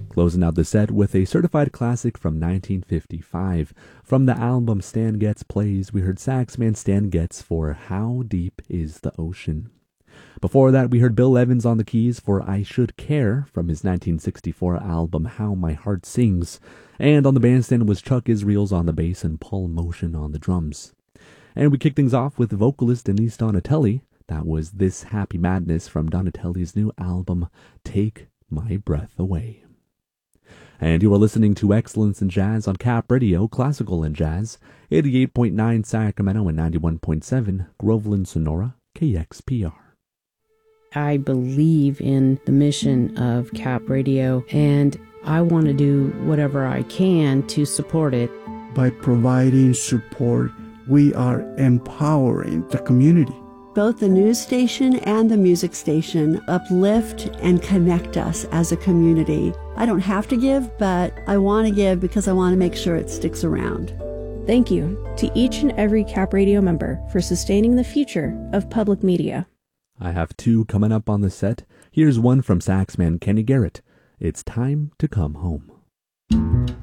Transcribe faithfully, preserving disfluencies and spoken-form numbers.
Closing out the set with a certified classic from nineteen fifty-five. From the album Stan Getz Plays, we heard Saxman Stan Getz for How Deep Is the Ocean. Before that, we heard Bill Evans on the keys for I Should Care from his nineteen sixty-four album How My Heart Sings. And on the bandstand was Chuck Israels on the bass and Paul Motion on the drums. And we kicked things off with vocalist Denise Donatelli. That was This Happy Madness from Donatelli's new album Take My Breath Away. And you are listening to Excellence in Jazz on Cap Radio, Classical and Jazz, eighty-eight point nine Sacramento and ninety-one point seven Groveland, Sonora, K X P R. I believe in the mission of Cap Radio, and I want to do whatever I can to support it. By providing support, we are empowering the community. Both the news station and the music station uplift and connect us as a community. I don't have to give, but I want to give because I want to make sure it sticks around. Thank you to each and every Cap Radio member for sustaining the future of public media. I have two coming up on the set. Here's one from saxman Kenny Garrett. It's Time to Come Home.